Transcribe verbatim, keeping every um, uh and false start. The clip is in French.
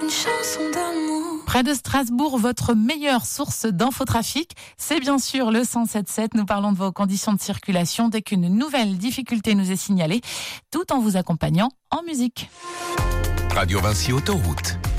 chanson d'amour. Près de Strasbourg, votre meilleure source d'infotrafic, c'est bien sûr le cent sept sept. Nous parlons de vos conditions de circulation dès qu'une nouvelle difficulté nous est signalée, tout en vous accompagnant en musique. Radio Vinci Autoroute.